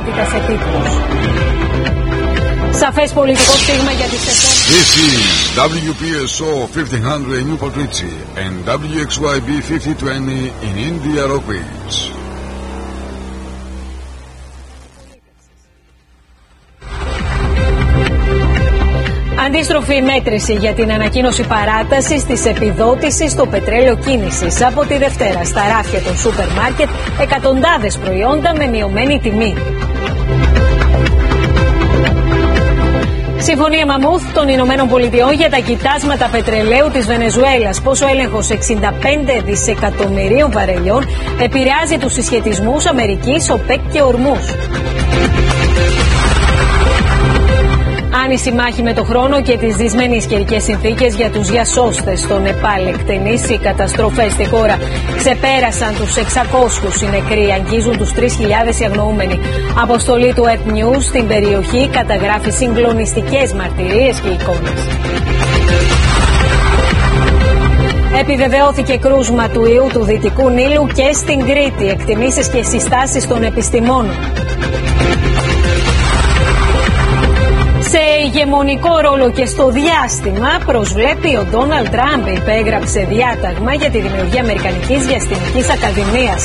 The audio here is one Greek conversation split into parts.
ακαιρεότητας επίτροπος. Σαφές πολιτικό στίγμα για τις εκλογές. This is WPSO 1500 in Newport Richie and WXYB 5020 in India Rock Beach. Αντίστροφη μέτρηση για την ανακοίνωση παράτασης της επιδότησης στο πετρέλαιο κίνησης. Από τη Δευτέρα στα ράφια των σούπερ μάρκετ εκατοντάδες προϊόντα με μειωμένη τιμή. Συμφωνία Μαμούθ των Ηνωμένων Πολιτειών για τα κοιτάσματα πετρελαίου της Βενεζουέλας. Πόσο έλεγχος 65 δισεκατομμυρίων βαρελιών επηρεάζει τους συσχετισμούς Αμερικής, ΟΠΕΚ και Ορμούς. Άνηση μάχη με το χρόνο και τις δυσμενείς καιρικές συνθήκες για τους διασώστες στο Νεπάλ. Εκτενείς οι καταστροφές στη χώρα ξεπέρασαν τους 600 οι νεκροί, αγγίζουν τους 3.000 οι αγνοούμενοι. Αποστολή του Earth News στην περιοχή καταγράφει συγκλονιστικές μαρτυρίες και εικόνες. Επιβεβαιώθηκε κρούσμα του ιού του Δυτικού Νείλου και στην Κρήτη. Εκτιμήσεις και συστάσεις των επιστημόνων. Σε ηγεμονικό ρόλο και στο διάστημα προσβλέπει ο Ντόναλντ Τραμπ. Υπέγραψε διάταγμα για τη δημιουργία Αμερικανικής Διαστημικής Ακαδημίας.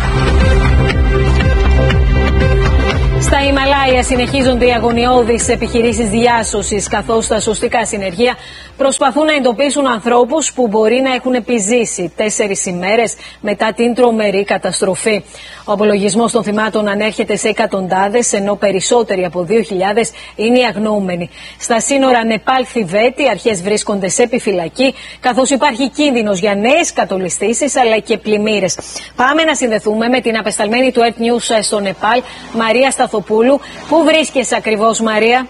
Στα Ιμαλάια συνεχίζονται οι αγωνιώδεις επιχειρήσεις διάσωσης, καθώς τα σωστικά συνεργεία προσπαθούν να εντοπίσουν ανθρώπους που μπορεί να έχουν επιζήσει 4 ημέρες μετά την τρομερή καταστροφή. Ο απολογισμός των θυμάτων ανέρχεται σε εκατοντάδες, ενώ περισσότεροι από 2.000 είναι οι αγνοούμενοι. Στα σύνορα Νεπάλ-Θιβέτ οι αρχές βρίσκονται σε επιφυλακή, καθώς υπάρχει κίνδυνος για νέες κατολιστήσεις αλλά και πλημμύρες. Πάμε να συνδεθούμε με την απεσταλμένη του Earth News στο Νεπάλ, Μαρία Σταθοπούλου. Πού βρίσκεσαι ακριβώς, Μαρία?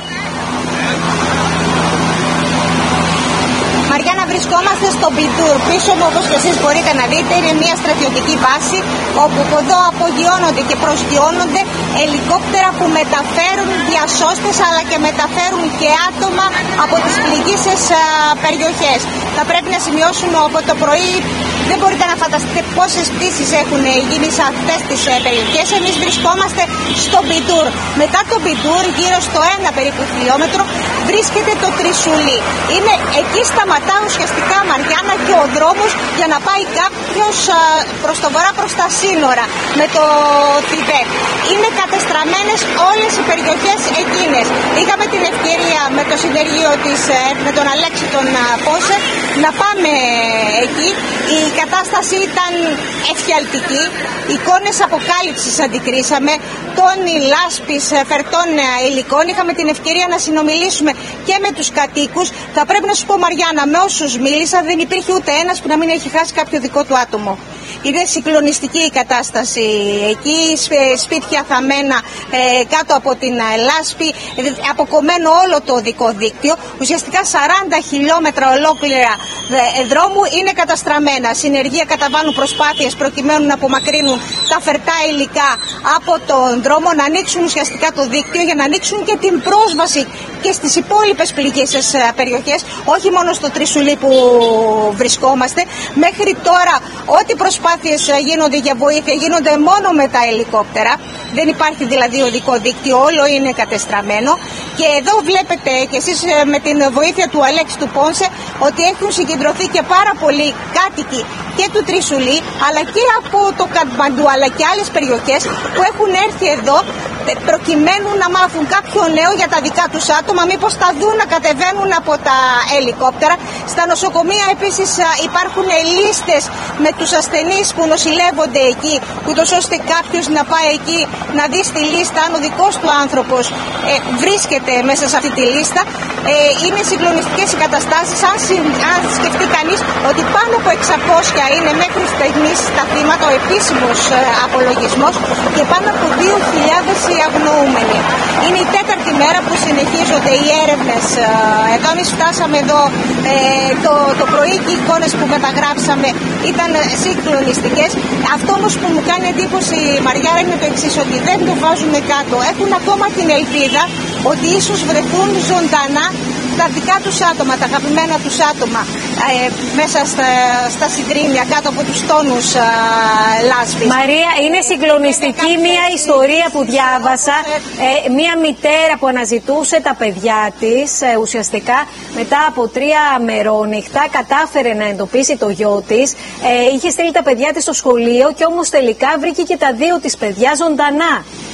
Μαριάννα, βρισκόμαστε στο Μπιντούρ. Πίσω μου, όπως και εσείς μπορείτε να δείτε, είναι μια στρατιωτική βάση όπου εδώ απογειώνονται και προσγειώνονται ελικόπτερα που μεταφέρουν διασώστες αλλά και μεταφέρουν και άτομα από τις πληγήσεις περιοχές. Θα πρέπει να σημειώσουμε από το πρωί, δεν μπορείτε να φανταστείτε πόσες πτήσεις έχουν γίνει σε αυτές τις περιοχές. Εμείς βρισκόμαστε στο Μπιντούρ. Μετά το Μπιντούρ, γύρω στο 1 περίπου χιλιόμετρο, βρίσκεται το Τρισουλί. Είναι εκεί σταματά ουσιαστικά, Μαριάννα, και ο δρόμος για να πάει κάποιος προς το βορρά, προς τα σύνορα με το Θιβέτ. Είναι κατεστραμμένες όλες οι περιοχές εκείνες. Είχαμε την ευκαιρία με το συνεργείο της, με τον Αλέξη τον Πόνσε, να πάμε εκεί. Η κατάσταση ήταν εφιαλτική. Εικόνες αποκάλυψης αντικρίσαμε, τόνοι λάσπης φερτών υλικών. Είχαμε την ευκαιρία να συνομιλήσουμε και με τους κατοίκους. Θα πρέπει να σου πω, Μαριάννα, με όσους μίλησα δεν υπήρχε ούτε ένας που να μην έχει χάσει κάποιο δικό του άτομο. Είναι συγκλονιστική η κατάσταση εκεί, σπίτια θαμμένα κάτω από την λάσπη, αποκομμένο όλο το οδικό δίκτυο. Ουσιαστικά 40 χιλιόμετρα ολόκληρα δρόμου είναι καταστραμμένα. Συνεργεία καταβάλουν προσπάθειες προκειμένου να απομακρύνουν τα φερτά υλικά από τον δρόμο, να ανοίξουν ουσιαστικά το δίκτυο για να ανοίξουν και την πρόσβαση και στις υπόλοιπες πληγήσεις περιοχές, όχι μόνο στο Τρισουλί που βρισκόμαστε. Μέχρι τώρα ό,τι προσπάθειες γίνονται για βοήθεια γίνονται μόνο με τα ελικόπτερα. Δεν υπάρχει δηλαδή οδικό δίκτυο, όλο είναι κατεστραμμένο. Και εδώ βλέπετε και εσείς με την βοήθεια του Αλέξη του Πόνσε ότι έχουν συγκεντρωθεί και πάρα πολλοί κάτοικοι και του Τρισουλί αλλά και από το Κατμαντού αλλά και άλλες περιοχές που έχουν έρθει εδώ προκειμένου να μάθουν κάποιο νέο για τα δικά τους άτομα, μήπως τα δουν να κατεβαίνουν από τα ελικόπτερα. Στα νοσοκομεία επίσης υπάρχουν λίστες με τους ασθενείς που νοσηλεύονται εκεί, ούτως ώστε κάποιος να πάει εκεί να δει στη λίστα αν ο δικός του άνθρωπος βρίσκεται μέσα σε αυτή τη λίστα. Είναι συγκλονιστικές οι καταστάσεις. Αν σκεφτεί κανείς ότι πάνω από 600 είναι μέχρι στιγμής τα θύματα, ο επίσημος απολογισμός, και πάνω από 2.000 οι αγνοούμενοι. Είναι η 4η μέρα που συνεχίζονται οι έρευνες. Εδώ εμείς φτάσαμε εδώ το πρωί και οι εικόνες που καταγράψαμε ήταν συγκλονιστικές. Αυτό όμως που μου κάνει εντύπωση, Μαριάρα, είναι το εξής, ότι δεν το βάζουν κάτω. Έχουν ακόμα την ελπίδα ότι ίσως βρεθούν ζωντανά τα δικά τους άτομα, τα αγαπημένα τους άτομα μέσα στα συντρίμμια κάτω από τους τόνους λάσπης. Μαρία, είναι συγκλονιστική μια ιστορία που διάβασα. Μια μητέρα που αναζητούσε τα παιδιά της ουσιαστικά μετά από 3 μερόνυχτα κατάφερε να εντοπίσει το γιο της. Είχε στείλει τα παιδιά της στο σχολείο και όμως τελικά βρήκε και τα 2 της παιδιά ζωντανά.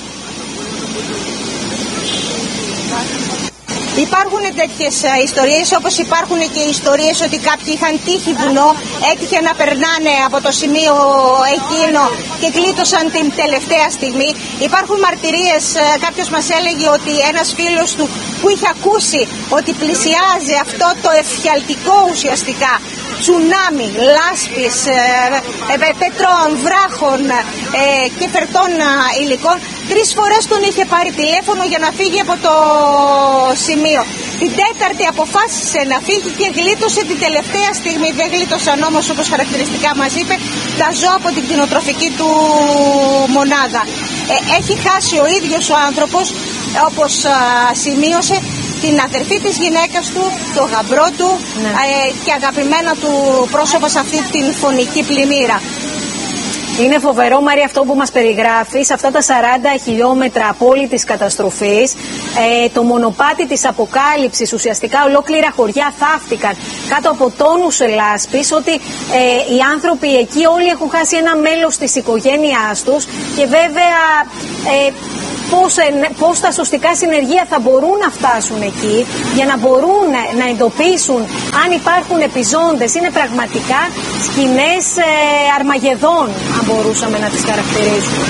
Υπάρχουν τέτοιες ιστορίες, όπως υπάρχουν και ιστορίες ότι κάποιοι είχαν τύχει βουνό, έτυχε να περνάνε από το σημείο εκείνο και γλίτωσαν την τελευταία στιγμή. Υπάρχουν μαρτυρίες, κάποιος μας έλεγε ότι ένας φίλος του που είχε ακούσει ότι πλησιάζει αυτό το εφιαλτικό ουσιαστικά τσουνάμι, λάσπης, πετρών, βράχων και φερτών υλικών, 3 φορές τον είχε πάρει τηλέφωνο για να φύγει από το σημείο. Την 4η αποφάσισε να φύγει και γλίτωσε την τελευταία στιγμή. Δεν γλίτωσαν όμως, όπως χαρακτηριστικά μας είπε, τα ζώα από την κτηνοτροφική του μονάδα. Έχει χάσει ο ίδιος ο άνθρωπος, όπως σημείωσε, την αδερφή της γυναίκας του, το γαμπρό του, και αγαπημένα του πρόσωπα σε αυτή την φωνική πλημμύρα. Είναι φοβερό, Μαρία, αυτό που μας περιγράφεις, αυτά τα 40 χιλιόμετρα απόλυτης καταστροφής, το μονοπάτι της αποκάλυψης, ουσιαστικά ολόκληρα χωριά θαύτηκαν κάτω από τόνους λάσπης, ότι οι άνθρωποι εκεί όλοι έχουν χάσει ένα μέλος της οικογένειάς τους και βέβαια πώς τα σωστικά συνεργεία θα μπορούν να φτάσουν εκεί για να μπορούν να εντοπίσουν αν υπάρχουν επιζώντες. Είναι πραγματικά σκηνές Αρμαγεδόν, αν μπορούσαμε να τις χαρακτηρίσουμε.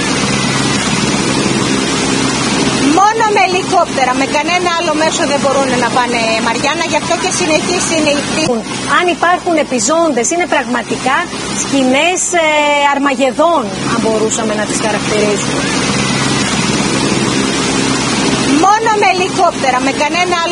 Μόνο με ελικόπτερα, με κανένα άλλο μέσο δεν μπορούν να πάνε, Μαριάννα, γι' αυτό και συνεχής είναι η φύση. Αν υπάρχουν επιζώντες, είναι πραγματικά σκηνές Αρμαγεδόν, αν μπορούσαμε να τις χαρακτηρίσουμε. Μόνο με ελικόπτερα, με κανένα άλλο